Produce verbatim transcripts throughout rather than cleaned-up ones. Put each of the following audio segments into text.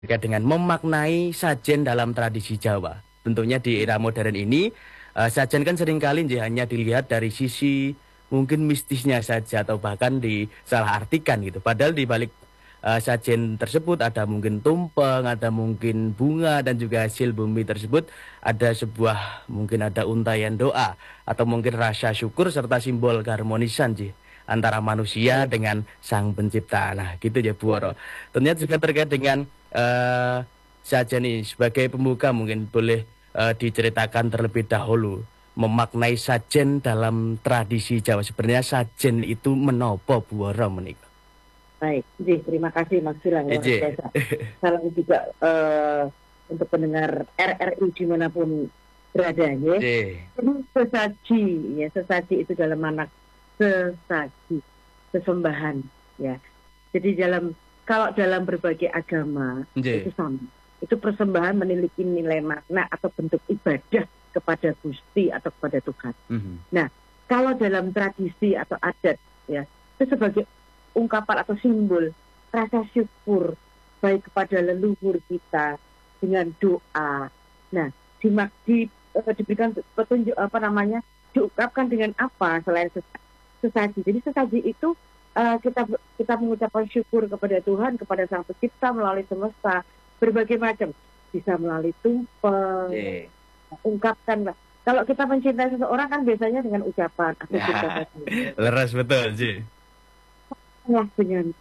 terkait dengan memaknai sajen dalam tradisi Jawa. Tentunya di era modern ini, uh, sajen kan seringkali hanya dilihat dari sisi mungkin mistisnya saja atau bahkan disalahartikan gitu. Padahal di balik uh, sajen tersebut ada mungkin tumpeng, ada mungkin bunga dan juga hasil bumi tersebut ada sebuah mungkin ada untayan doa atau mungkin rasa syukur serta simbol keharmonisan sih antara manusia dengan sang pencipta. Nah, gitu ya Bu Woro. Tentunya juga terkait dengan uh, sajen ini sebagai pembuka mungkin boleh uh, diceritakan terlebih dahulu memaknai sajen dalam tradisi Jawa. Sebenarnya sajen itu menopo Bu Woro menika. Baik, Ji, terima kasih Mas Gilang luar Eje. biasa. Salam juga uh, untuk pendengar R R I dimanapun berada ya. Eje. Jadi sesaji ya, sesaji itu dalam makna sesaji, sesembahan ya. Jadi dalam kalau dalam berbagai agama Eje. itu sama. Itu persembahan memiliki nilai makna atau bentuk ibadah kepada Gusti atau kepada Tuhan. Mm-hmm. Nah, kalau dalam tradisi atau adat ya, itu sebagai ungkapan atau simbol rasa syukur baik kepada leluhur kita dengan doa. Nah, dimak di, uh, diberikan petunjuk apa namanya diungkapkan dengan apa selain sesaji. Jadi sesaji itu uh, kita kita mengucapkan syukur kepada Tuhan, kepada Sang Pencipta melalui semesta berbagai macam. Bisa melalui tumpeng, yeah. Ungkapkan lah. Kalau kita mencintai seseorang kan biasanya dengan ucapan aku cinta padamu. Leras betul, Ji. Wah, dengan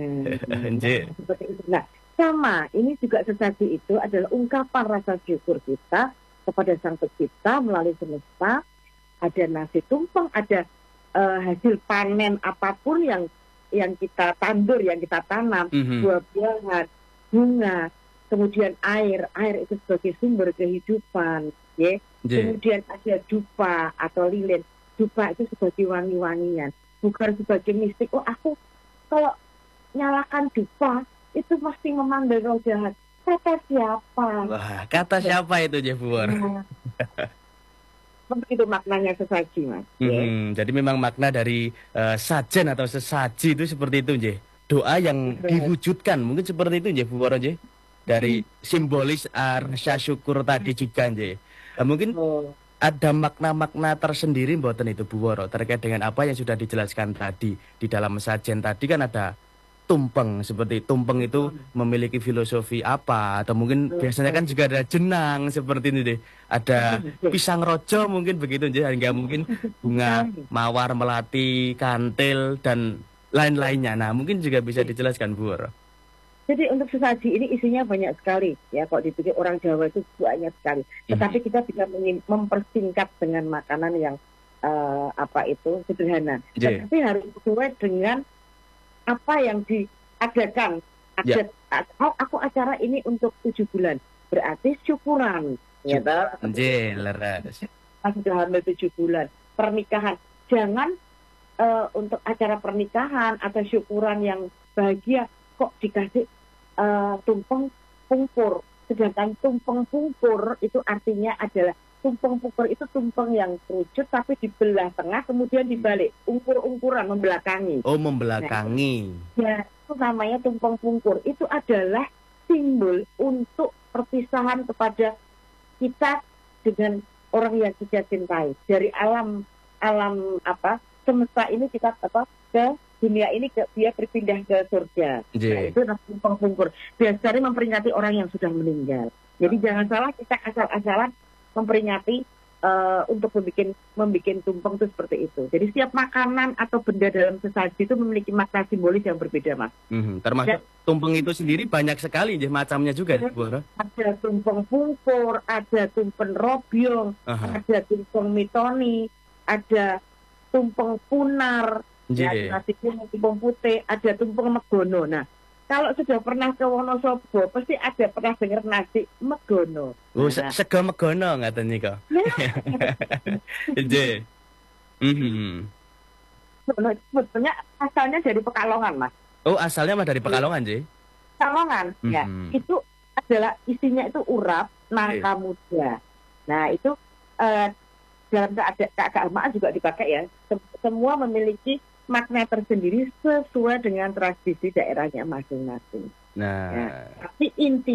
seperti itu. Nah, sama ini juga sesaji itu adalah ungkapan rasa syukur kita kepada Sang Pencipta melalui semesta. Ada nasi tumpeng, ada uh, hasil panen apapun yang yang kita tandur, yang kita tanam, mm-hmm. buah-buahan, bunga, kemudian air, air itu sebagai sumber kehidupan, ya. Yeah. Kemudian ada dupa atau lilin, dupa itu sebagai wangi-wangian, bukan sebagai mistik. Oh, aku kalau nyalakan dupa itu pasti memanggil roh jahat. Kata siapa? Wah, kata siapa itu Jeff War? Begitu maknanya sesaji, Mas. Hmm, ya. Jadi memang makna dari uh, sajen atau sesaji itu seperti itu, Jeh. Doa yang Betul. Diwujudkan, mungkin seperti itu, Jeh, Bu Woro, Jeh. Dari hmm. simbolis uh, rasa syukur tadi juga, Jeh. Uh, mungkin oh. ada makna-makna tersendiri mboten itu, Bu Woro, terkait dengan apa yang sudah dijelaskan tadi. Di dalam sajen tadi kan ada tumpeng, seperti tumpeng itu memiliki filosofi apa, atau mungkin biasanya kan juga ada jenang seperti ini deh, ada pisang rojo mungkin begitu aja, hingga mungkin bunga mawar, melati, kantil dan lain-lainnya. Nah mungkin juga bisa dijelaskan Bu Woro. Jadi untuk sesaji ini isinya banyak sekali ya, kalau dipikir orang Jawa itu banyak sekali, tetapi kita bisa mempersingkat dengan makanan yang uh, apa itu sederhana, yeah. Tetapi harus sesuai dengan apa yang diadakan. Ada, ya. Oh, aku acara ini untuk tujuh bulan, berarti syukuran. Ya, sudah hamil tujuh bulan, pernikahan. Jangan uh, untuk acara pernikahan atau syukuran yang bahagia kok dikasih uh, tumpeng pungkur. Sedangkan tumpeng pungkur itu artinya adalah tumpeng pungkur itu tumpeng yang kerucut tapi dibelah tengah kemudian dibalik, ungkur-ungkuran, membelakangi. Oh, membelakangi. Nah, ya, itu namanya tumpeng pungkur. Itu adalah simbol untuk perpisahan kepada kita dengan orang yang kita cintai. Dari alam alam apa semesta ini kita apa ke dunia ini ke, dia berpindah ke surga. Nah, itu adalah tumpeng pungkur. Biasanya memperingati orang yang sudah meninggal. Jadi oh. jangan salah kita asal-asalan memperingati uh, untuk membuat membuat tumpeng itu seperti itu. Jadi setiap makanan atau benda dalam sesaji itu memiliki makna simbolis yang berbeda, Mas. Mm-hmm. Termasuk Dan, tumpeng itu sendiri banyak sekali ya, macamnya juga. Ya, ada tumpeng pungkur, ada tumpeng robyong, uh-huh. ada tumpeng mitoni, ada tumpeng punar, yeah. ada tumpeng putih, ada tumpeng megono. Nah, kalau sudah pernah ke Wonosobo, pasti ada pernah dengar nasi megono. Oh, nah. Sego megono ngaten nika. Nggih. Mhm. Sebetulnya asalnya dari Pekalongan, Mas. Oh, asalnya mah dari Pekalongan, Ji? Pekalongan, mm-hmm. ya. Itu adalah isinya itu urap, nangka okay. muda. Nah, itu uh, dalam keagamaan juga dipakai ya. Semua memiliki makna tersendiri sesuai dengan tradisi daerahnya masing-masing. Nah, ya, tapi inti